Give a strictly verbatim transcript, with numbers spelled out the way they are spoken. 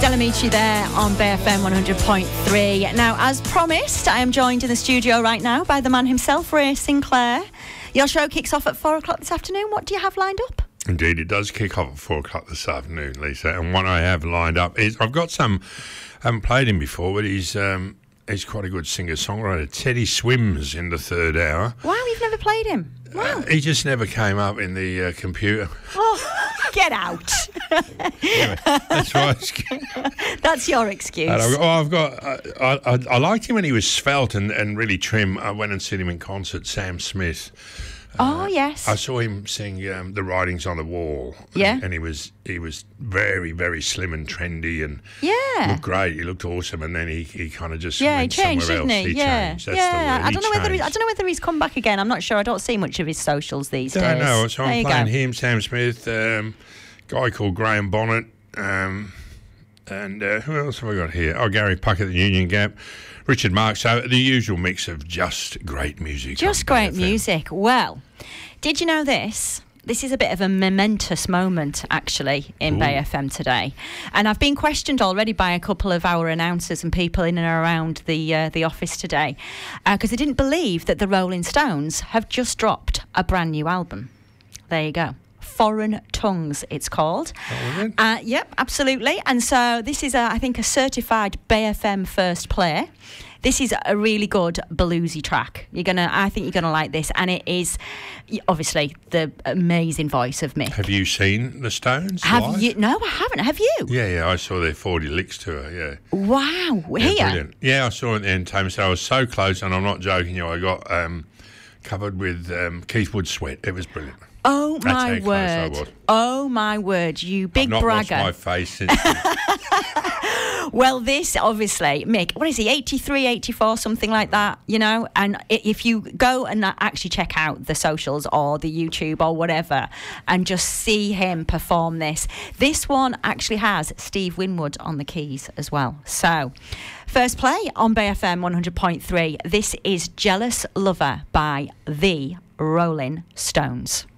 Del Amici there on Bay F M one hundred point three. Now, as promised, I am joined in the studio right now by the man himself, Ray Sinclair. Your show kicks off at four o'clock this afternoon. What do you have lined up? Indeed, it does kick off at four o'clock this afternoon, Lisa. And what I have lined up is, I've got some, I haven't played him before, but he's um, he's quite a good singer-songwriter. Teddy Swims in the third hour. Wow, you've never played him. Wow. Uh, he just never came up in the uh, computer. Oh, get out. Anyway, that's right. That's your excuse. And I've got, oh, I've got I, I, I liked him when he was svelte and, and really trim. I went and seen him in concert, Sam Smith. Oh, uh, yes. I saw him sing um, The Writings on the Wall. Yeah. And, and he was he was very, very slim and trendy and yeah. looked great. He looked awesome. And then he, he kind of just yeah, went he changed, somewhere didn't else. he? He yeah. changed. That's yeah. the word. I He don't know whether he's, changed. I don't know whether he's come back again. I'm not sure. I don't see much of his socials these don't days. know. So there I'm playing go. him, Sam Smith, um, guy called Graham Bonnet, um, and uh, who else have I got here? Oh, Gary Puckett, the Union Gap, Richard Marx. So the usual mix of just great music. Just great music. Well, did you know this? This is a bit of a momentous moment, actually, in Ooh. Bay F M today. And I've been questioned already by a couple of our announcers and people in and around the uh, the office today because uh, they didn't believe that the Rolling Stones have just dropped a brand new album. There you go. Foreign Tongues, it's called. Oh, is it? Uh, yep, absolutely. And so this is, a, I think, a certified Bay F M first play. This is a really good bluesy track. You're gonna, I think you're gonna like this, and it is obviously the amazing voice of Mick. Have you seen the Stones? Have live? you? No, I haven't. Have you? Yeah, yeah. I saw their forty licks tour. Yeah. Wow. Yeah, Here. brilliant. Yeah, I saw it at the end time. So I was so close, and I'm not joking you. I got um, covered with um, Keith Wood sweat. It was brilliant. Oh That's my how close I word! was. Oh my word! You big I've not bragger. washed my face since. Well, this obviously, Mick, what is he, eighty-three, eighty-four, something like that, you know? And if you go and actually check out the socials or the YouTube or whatever and just see him perform this, this one actually has Steve Winwood on the keys as well. So, first play on Bay F M one hundred point three. This is Jealous Lover by the Rolling Stones.